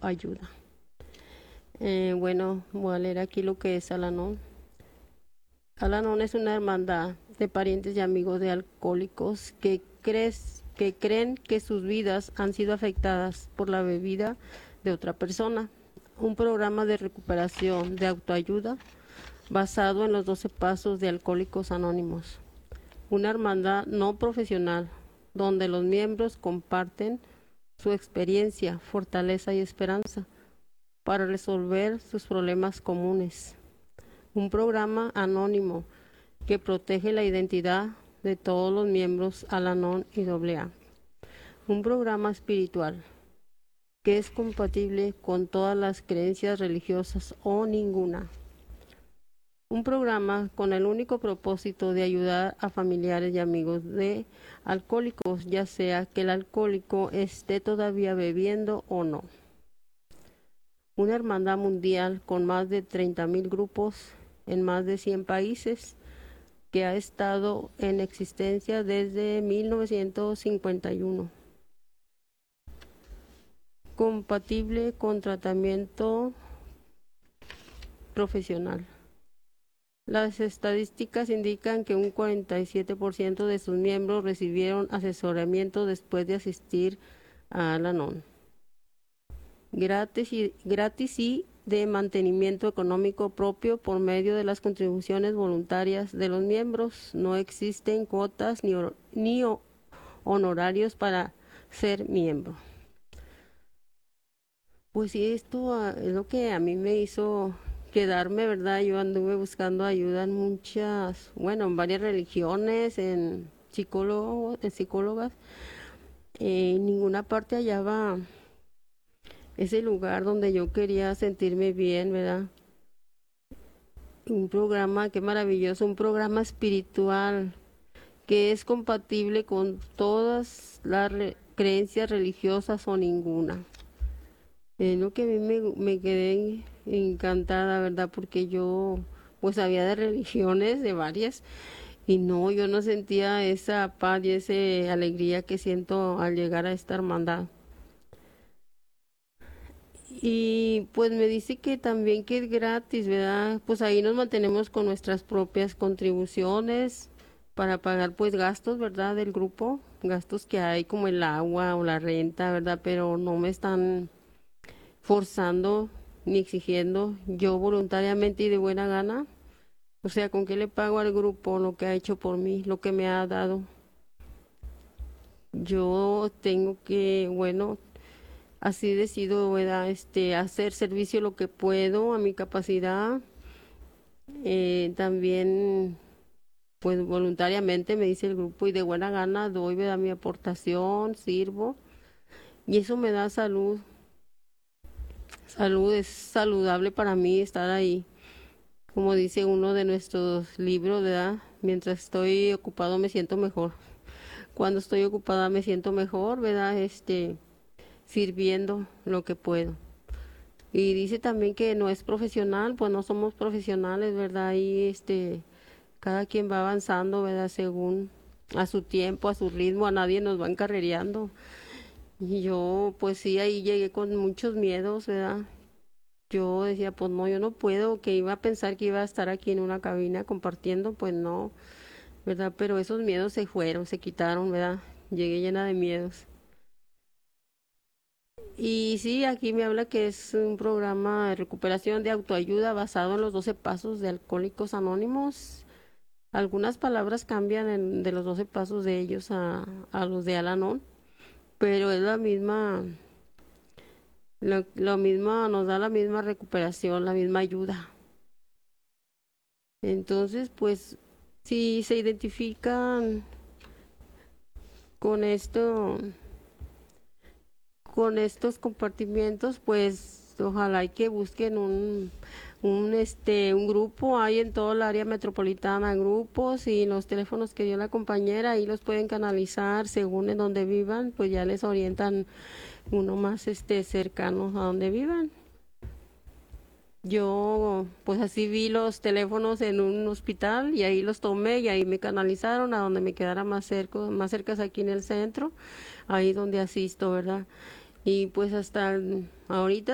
autoayuda. Bueno, voy a leer aquí lo que es Al-Anon. Al-Anon es una hermandad de parientes y amigos de alcohólicos que creen que sus vidas han sido afectadas por la bebida de otra persona. Un programa de recuperación de autoayuda basado en los 12 pasos de Alcohólicos Anónimos. Una hermandad no profesional donde los miembros comparten su experiencia, fortaleza y esperanza para resolver sus problemas comunes. Un programa anónimo que protege la identidad de todos los miembros Al-Anon y AA. Un programa espiritual que es compatible con todas las creencias religiosas o ninguna. Un programa con el único propósito de ayudar a familiares y amigos de alcohólicos, ya sea que el alcohólico esté todavía bebiendo o no. Una hermandad mundial con más de 30,000 grupos en más de 100 países que ha estado en existencia desde 1951. Compatible con tratamiento profesional. Las estadísticas indican que un 47% de sus miembros recibieron asesoramiento después de asistir a Al-Anon. Gratis y de mantenimiento económico propio por medio de las contribuciones voluntarias de los miembros. No existen cuotas ni honorarios para ser miembro. Pues sí, esto es lo que a mí me hizo quedarme, ¿verdad? Yo anduve buscando ayuda en en varias religiones, en psicólogas. En ninguna parte hallaba ese lugar donde yo quería sentirme bien, ¿verdad? Un programa, qué maravilloso, un programa espiritual que es compatible con todas las creencias religiosas o ninguna. Es lo que a mí me quedé encantada, ¿verdad? Porque yo pues sabía de religiones, de varias, y no, yo no sentía esa paz y esa alegría que siento al llegar a esta hermandad. Y pues me dice que también que es gratis, ¿verdad? Pues ahí nos mantenemos con nuestras propias contribuciones para pagar pues gastos, ¿verdad? Del grupo, gastos que hay como el agua o la renta, ¿verdad? Pero no me están forzando ni exigiendo, yo voluntariamente y de buena gana. O sea, ¿con qué le pago al grupo lo que ha hecho por mí, lo que me ha dado? Yo tengo que, bueno, así decido, ¿verdad? Hacer servicio lo que puedo a mi capacidad. También, pues voluntariamente me dice el grupo y de buena gana doy, ¿verdad? Mi aportación, sirvo. Y eso me da salud. Salud es saludable para mí estar ahí. Como dice uno de nuestros libros, ¿verdad? Mientras estoy ocupado me siento mejor. Cuando estoy ocupada me siento mejor, ¿verdad? Sirviendo lo que puedo. Y dice también que no es profesional, pues no somos profesionales, ¿verdad? Y cada quien va avanzando, ¿verdad? Según a su tiempo, a su ritmo, a nadie nos va encarrereando. Y yo, pues sí, ahí llegué con muchos miedos, ¿verdad? Yo decía, pues no, yo no puedo, que iba a pensar que iba a estar aquí en una cabina compartiendo, pues no, ¿verdad? Pero esos miedos se fueron, se quitaron, ¿verdad? Llegué llena de miedos. Y sí, aquí me habla que es un programa de recuperación de autoayuda basado en los 12 pasos de Alcohólicos Anónimos. Algunas palabras cambian de los 12 pasos de ellos a los de Al-Anon, pero es la misma, lo mismo, nos da la misma recuperación, la misma ayuda. Entonces, pues, si se identifican con esto, con estos compartimientos, pues ojalá y que busquen un grupo. Hay en todo el área metropolitana grupos, y los teléfonos que dio la compañera ahí los pueden canalizar según en donde vivan, pues ya les orientan uno más cercano a donde vivan. Yo pues así vi los teléfonos en un hospital y ahí los tomé y ahí me canalizaron a donde me quedara más cerca aquí en el centro, ahí donde asisto, ¿verdad? Y pues hasta ahorita